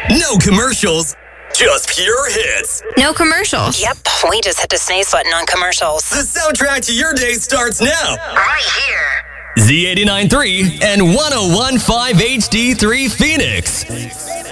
No commercials, just pure hits. No commercials. Yep, we just hit the snooze button on commercials. The soundtrack to your day starts now. Right here. Z89.3 and 101.5 HD3 Phoenix.